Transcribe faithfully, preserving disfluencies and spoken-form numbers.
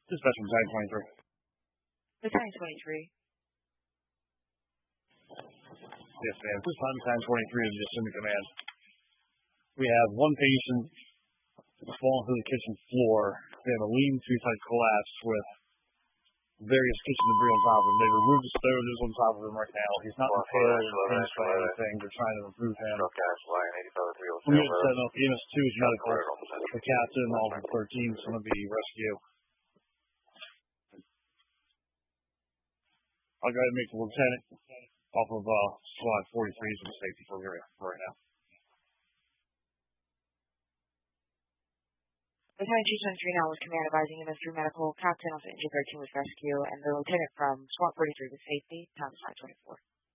Dispatch from Battalion twenty-three. Battalion twenty-three. Yes, ma'am. This time, Battalion twenty-three is just in the command. We have one patient falling through the kitchen floor. They have a lean-to type collapse with various kitchen debris on top of him. They removed the stove that's on top of him right now. He's not impaled or pinched by anything. They're trying to remove him. We have set up E M S two is medical. The captain, Officer thirteen is going to be rescue. I'll go ahead and make the lieutenant off of uh, squad forty-three is in the safety for area right now. Battalion two twenty-three now with command advising M S three medical. Captain, Officer Injured thirteen with rescue, and the lieutenant from squad forty-three with safety. Time is five twenty-four.